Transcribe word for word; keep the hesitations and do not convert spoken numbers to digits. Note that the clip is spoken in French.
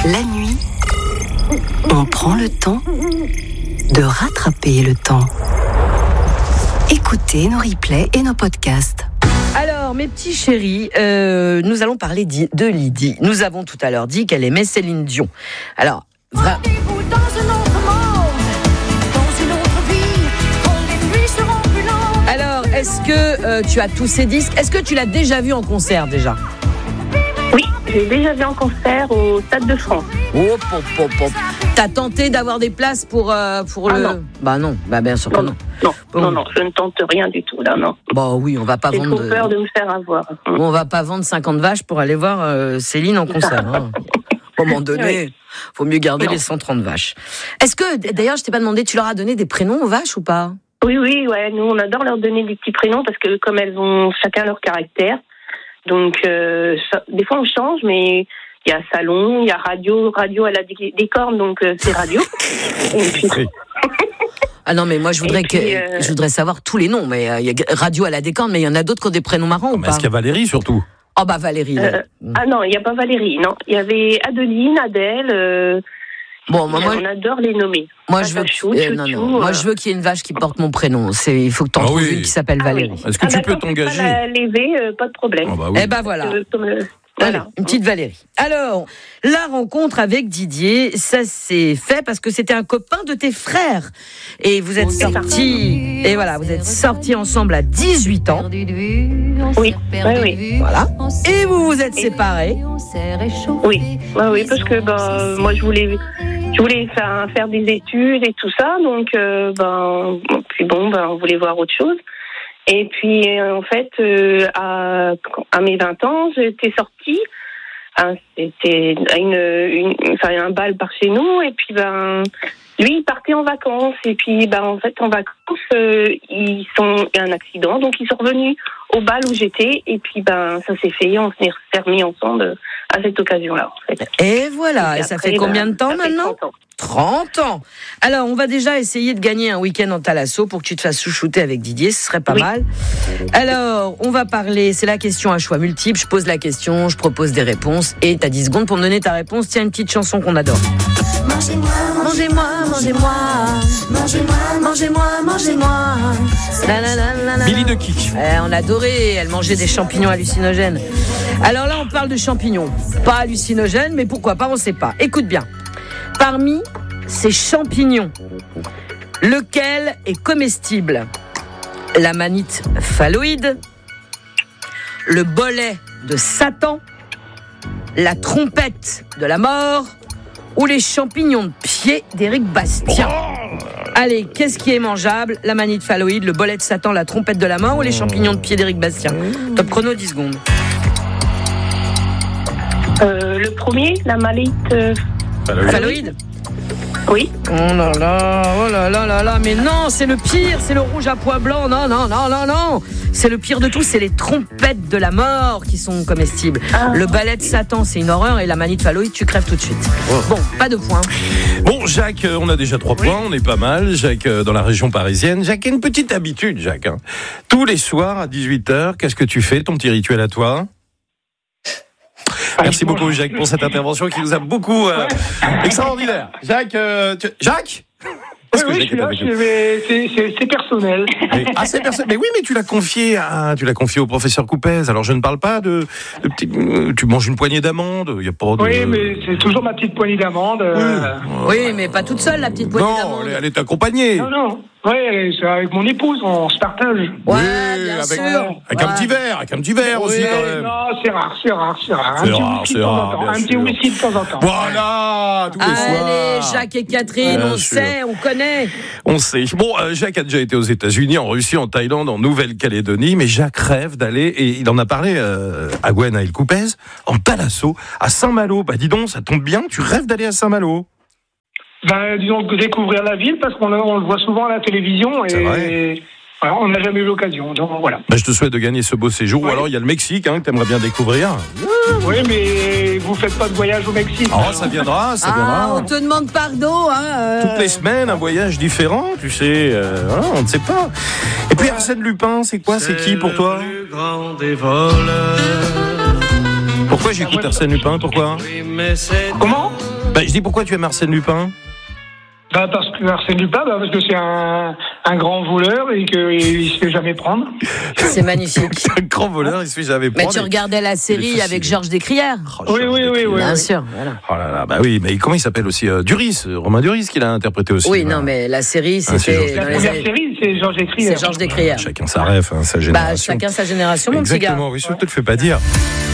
La nuit, on prend le temps de rattraper le temps. Écoutez nos replays et nos podcasts. Alors, mes petits chéris, euh, nous allons parler de Lydie. Nous avons tout à l'heure dit qu'elle aimait Céline Dion. Alors, vra... Rendez-vous dans un autre monde, dans une autre vie, quand les pluies seront plus lentes. Alors, est-ce que euh, tu as tous ces disques ? Est-ce que tu l'as déjà vu en concert déjà ? Oui, j'ai déjà vu en concert au Stade de France. Oh, pop, pop, pop. T'as tenté d'avoir des places pour, euh, pour ah le... Non. Bah non, bah bien sûr que non. non. Non, Bon. non, non, je ne tente rien du tout, là, non. Bah oui, on va pas J'ai vendre... trop peur de me faire avoir. On va pas vendre cinquante vaches pour aller voir euh, Céline en concert. Hein. À un moment donné, Oui. faut mieux garder Non. les cent trente vaches. Est-ce que, d'ailleurs, je t'ai pas demandé, tu leur as donné des prénoms aux vaches ou pas ? Oui, oui, ouais, nous, on adore leur donner des petits prénoms parce que comme elles ont chacun leur caractère, donc euh, ça, des fois on change, mais il y a salon, il y a radio, radio elle a des, des cornes, donc euh, c'est radio. Et puis... Ah non, mais moi je voudrais, puis, que, euh... je voudrais savoir tous les noms. Mais euh, y a Radio à la décante, mais il y en a d'autres qui ont des prénoms marrants ou Mais pas ? est-ce qu'il y a Valérie surtout ? Oh bah Valérie. Euh, ah non, il n'y a pas Valérie, non. Il y avait Adeline, Adèle. Euh, Bon, moi, moi, on adore les nommer. moi je veux, Chou, euh, chou, non, non, chou, moi euh... je veux qu'il y ait une vache qui porte mon prénom. C'est, il faut que t'en Ah trouves oui. une qui s'appelle Ah Valérie. oui. Est-ce que ah tu bah, peux tant que c'est t'engager ? pas la lever, euh, pas de problème. Ah bah oui. Eh ben voilà. Euh, comme le... Allez, Voilà. une petite Valérie. Alors, la rencontre avec Didier, ça s'est fait parce que c'était un copain de tes frères. Et vous êtes sortis, et voilà, vous êtes sortis ensemble à dix-huit ans. Oui, oui, oui. Voilà. Et vous vous êtes séparés. Oui, oui, oui, parce que ben, moi je voulais, je voulais faire, faire des études et tout ça, donc euh, ben, puis bon, ben, on voulait voir autre chose. Et puis en fait, euh, à, à mes vingt ans, j'étais sortie. Hein, c'était une, une, enfin, un bal par chez nous, et puis ben, lui il partait en vacances, et puis ben en fait en vacances euh, ils sont il y a un accident, donc ils sont revenus au bal où j'étais, et puis ben ça s'est fait, on s'est remis ensemble à cette occasion-là en fait. Et voilà, et, et ça après, fait combien ben, de temps ça fait maintenant ? trente ans. trente ans. Alors, on va déjà essayer de gagner un week-end en Thalasso pour que tu te fasses chouchouter avec Didier, ce serait pas Oui. mal. Alors, on va parler, c'est la question à choix multiple, je pose la question, je propose des réponses, et t'as dix secondes pour me donner ta réponse. Tiens, une petite chanson qu'on adore. Mangez-moi, Mangez-moi, mangez-moi, mangez-moi, mangez-moi, mangez-moi. La, la, la, la, la. Billy de Kick. Eh, on adorait, elle mangeait des champignons hallucinogènes. Alors là, on parle de champignons. Pas hallucinogènes, mais pourquoi pas, on sait pas. Écoute bien. Parmi ces champignons, lequel est comestible ? La manite phalloïde, le bolet de Satan, la trompette de la mort ou les champignons de pied d'Éric Bastien. Allez, qu'est-ce qui est mangeable ? La manite phalloïde, le bolet de Satan, la trompette de la mort ou les champignons de pied d'Éric Bastien ? Top chrono, dix secondes. Euh, le premier, la malite. Euh, Phalloïde ? oui. Oh là là, oh là là là là, mais non, c'est le pire, c'est le rouge à pois blanc, non, non, non, non, non. C'est le pire de tout, c'est les trompettes de la mort qui sont comestibles. Ah. Le balai de Satan, c'est une horreur, et la manite phalloïde, tu crèves tout de suite. Oh. Bon, pas de points. Bon, Jacques, euh, on a déjà trois points, on est pas mal. Jacques, euh, dans la région parisienne. Jacques a une petite habitude, Jacques. Hein. Tous les soirs à dix-huit heures, qu'est-ce que tu fais, ton petit rituel à toi ? Merci beaucoup, Jacques, pour cette intervention qui nous a beaucoup euh, extraordinaire. Jacques, euh, tu... Jacques Oui, oui, je suis là, je vais- c'est, c'est, c'est personnel. Mais, ah, c'est perso- mais oui, mais tu l'as confié, à, tu l'as confié au professeur Coupez. Alors je ne parle pas de, de petits, euh, tu manges une poignée d'amandes. Il y a pas de. Oui, mais c'est toujours ma petite poignée d'amande. euh, Oui, mais pas toute seule, la petite poignée Non, d'amandes. elle, est- elle est accompagnée. Non, non. Oui, c'est avec mon épouse, on se partage. Ouais, Oui, bien avec, sûr. avec Ouais. un petit verre, avec un petit verre aussi Oui, quand même. Non, c'est rare, c'est rare, c'est rare. C'est un petit rare, whisky c'est de temps rare, en temps. bien Un petit sûr. whisky de temps en temps. Voilà, tous les Allez, soirs. Jacques et Catherine, Bien on sûr. sait, on connaît. On sait. Bon, euh, Jacques a déjà été aux États-Unis, en Russie, en Thaïlande, en Nouvelle-Calédonie, mais Jacques rêve d'aller, et il en a parlé euh, à Gwen à El Coupez, en Thalasso, à Saint-Malo. Bah dis donc, ça tombe bien, tu rêves d'aller à Saint-Malo. Ben, disons, découvrir la ville, parce qu'on on le voit souvent à la télévision, C'est et vrai. voilà, on n'a jamais eu l'occasion. Donc voilà. Bah, je te souhaite de gagner ce beau séjour. Ou Oui. alors il y a le Mexique hein, que tu aimerais bien découvrir. Oui, mais vous faites pas de voyage au Mexique. Oh, ça viendra, ça Ah, viendra. on te demande pardon, hein. euh. Toutes les semaines, un voyage différent, tu sais. euh, voilà, on ne sait pas. Et puis Arsène Lupin, c'est quoi, c'est qui pour toi? Pourquoi j'écoute Arsène Lupin? Pourquoi? Comment? Bah, je dis pourquoi tu aimes Arsène Lupin? Bah, parce que Arsène Lupin, bah, parce que c'est un, un grand voleur et qu'il ne se fait jamais prendre. C'est magnifique. Un grand voleur, il se fait jamais prendre. Mais tu regardais la série avec Georges Descrières. Oh, Oui, Georges oui, oui, Descrières. oui. Bien sûr, voilà. Oh là là, bah oui, mais comment il s'appelle aussi euh, Duris, euh, Romain Duris qui l'a interprété aussi. Oui, voilà. non, mais la série, Ah, c'est Georges c'était La dans les première années- série, c'est Georges Descrières. C'est Georges Descrières. Chacun sa ref, hein, sa Bah, génération. chacun sa génération, mon petit gars. Exactement, oui, je te le fais pas dire.